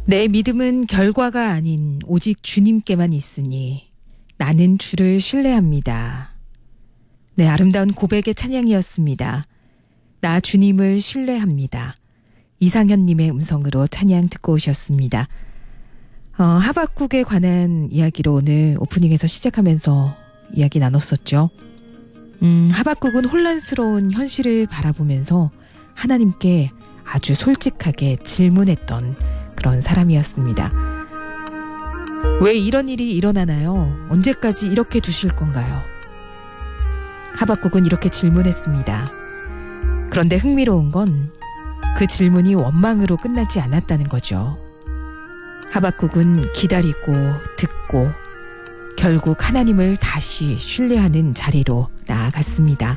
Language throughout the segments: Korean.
내 믿음은 결과가 아닌 오직 주님께만 있으니 나는 주를 신뢰합니다. 네, 아름다운 고백의 찬양이었습니다. 나 주님을 신뢰합니다. 이상현님의 음성으로 찬양 듣고 오셨습니다. 하박국에 관한 이야기로 오늘 오프닝에서 시작하면서 이야기 나눴었죠. 하박국은 혼란스러운 현실을 바라보면서 하나님께 아주 솔직하게 질문했던 그런 사람이었습니다. 왜 이런 일이 일어나나요? 언제까지 이렇게 두실 건가요? 하박국은 이렇게 질문했습니다. 그런데 흥미로운 건 그 질문이 원망으로 끝나지 않았다는 거죠. 하박국은 기다리고 듣고 결국 하나님을 다시 신뢰하는 자리로 나아갔습니다.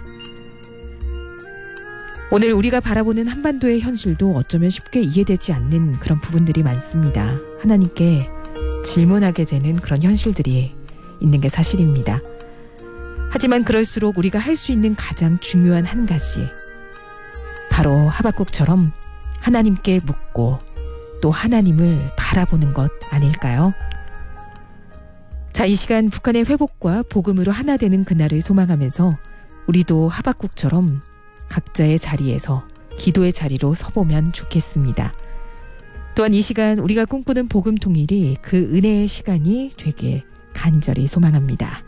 오늘 우리가 바라보는 한반도의 현실도 어쩌면 쉽게 이해되지 않는 그런 부분들이 많습니다. 하나님께 질문하게 되는 그런 현실들이 있는 게 사실입니다. 하지만 그럴수록 우리가 할 수 있는 가장 중요한 한 가지, 바로 하박국처럼 하나님께 묻고 또 하나님을 바라보는 것 아닐까요? 자, 이 시간 북한의 회복과 복음으로 하나 되는 그날을 소망하면서 우리도 하박국처럼 각자의 자리에서 기도의 자리로 서보면 좋겠습니다. 또한 이 시간 우리가 꿈꾸는 복음 통일이 그 은혜의 시간이 되길 간절히 소망합니다.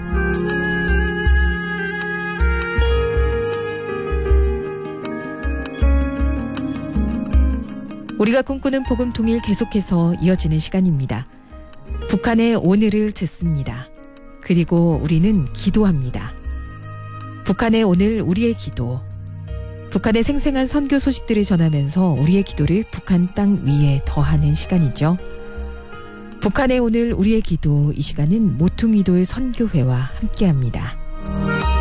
우리가 꿈꾸는 복음 통일 계속해서 이어지는 시간입니다. 북한의 오늘을 듣습니다. 그리고 우리는 기도합니다. 북한의 오늘 우리의 기도. 북한의 생생한 선교 소식들을 전하면서 우리의 기도를 북한 땅 위에 더하는 시간이죠. 북한의 오늘 우리의 기도, 이 시간은 모퉁이돌 선교회와 함께합니다.